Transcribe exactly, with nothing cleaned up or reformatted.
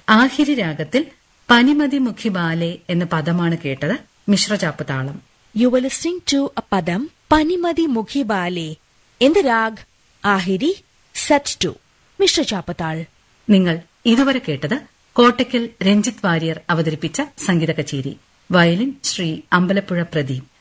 ആഹിരി രാഗത്തിൽ പനിമതി മുഖി ബാലെ എന്ന പദമാണ് കേട്ടത്. മിശ്രചാപ്പ് താളം. You were listening to a padam, Panimadi Mukhi Bale, in the rag Ahiri, set to Mishra Chapatal. നിങ്ങൾ ഇതുവരെ കേട്ടത് കോട്ടയ്ക്കൽ രഞ്ജിത്ത് വാര്യർ അവതരിപ്പിച്ച സംഗീത കച്ചേരി. വയലിൻ ശ്രീ അമ്പലപ്പുഴ പ്രദീപ്.